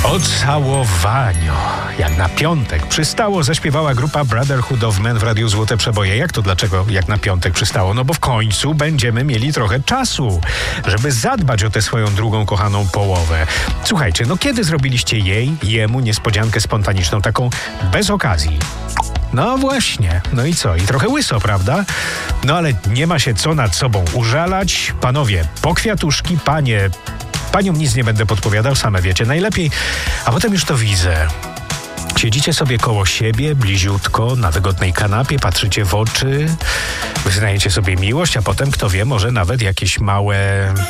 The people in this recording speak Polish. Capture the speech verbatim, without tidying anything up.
O całowaniu, jak na piątek przystało, zaśpiewała grupa Brotherhood of Men w Radiu Złote Przeboje. Jak to dlaczego jak na piątek przystało? No bo w końcu będziemy mieli trochę czasu, żeby zadbać o tę swoją drugą kochaną połowę. Słuchajcie, no kiedy zrobiliście jej, jemu niespodziankę spontaniczną, taką bez okazji? No właśnie, no i co? I trochę łyso, prawda? No ale nie ma się co nad sobą użalać. Panowie, po kwiatuszki, panie... Paniom nic nie będę podpowiadał, same wiecie najlepiej, a potem już to widzę. Siedzicie sobie koło siebie, bliziutko, na wygodnej kanapie, patrzycie w oczy, wyznajecie sobie miłość, a potem, kto wie, może nawet jakieś małe...